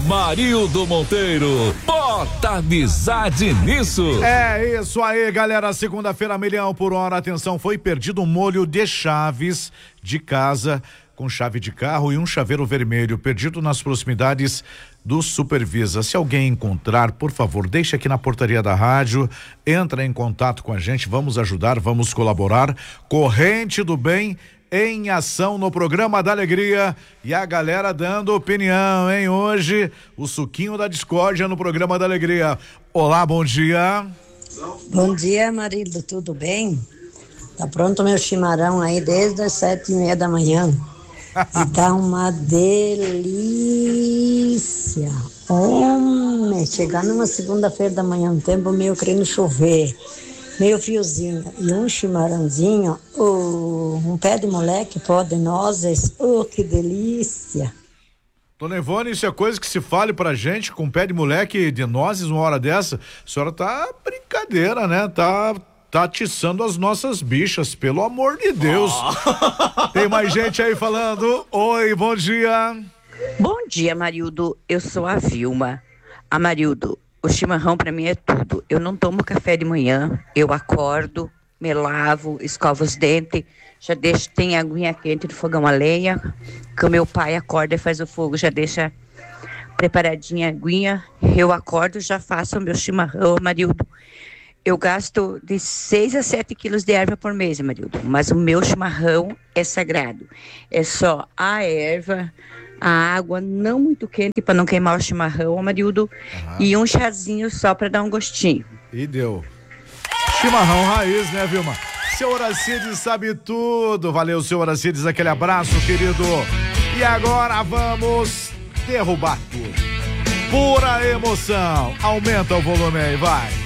Marildo Monteiro, bota amizade nisso. É isso aí, galera. Segunda-feira, 1.000.000 por hora. Atenção, foi perdido um molho de chaves de casa com chave de carro e um chaveiro vermelho perdido nas proximidades do Supervisa. Se alguém encontrar, por favor, deixe aqui na portaria da rádio, entra em contato com a gente, vamos ajudar, vamos colaborar. Corrente do Bem em ação no programa da Alegria e a galera dando opinião, hein? Hoje, o suquinho da discórdia no programa da Alegria. Olá, bom dia. Bom dia, marido, tudo bem? Tá pronto meu chimarrão aí desde as 7:30 da manhã. E tá uma delícia. Homem, chegar numa segunda-feira da manhã, um tempo meio querendo chover, meio friozinho, e um chimarrãozinho, um pé de moleque, pó de nozes, que delícia. Dona Ivone, isso é coisa que se fale pra gente com pé de moleque de nozes uma hora dessa. A senhora tá brincadeira, né? Tá atiçando as nossas bichas, pelo amor de Deus. Tem mais gente aí falando. Oi, bom dia. Bom dia, Marildo. Eu sou a Vilma. Marildo, o chimarrão pra mim é tudo. Eu não tomo café de manhã, eu acordo, me lavo, escovo os dentes, já deixo, tem aguinha quente do fogão a lenha, que o meu pai acorda e faz o fogo, já deixa preparadinha a aguinha, eu acordo, já faço o meu chimarrão, Marildo. Eu gasto de 6 a 7 quilos de erva por mês, Marildo, mas o meu chimarrão é sagrado. É só a erva, a água não muito quente para não queimar o chimarrão, Marildo, e um chazinho só para dar um gostinho. E deu. Chimarrão raiz, né, Vilma? Seu Horacides sabe tudo. Valeu, seu Horacides, aquele abraço, querido. E agora vamos derrubar tudo. Pura emoção. Aumenta o volume aí, vai.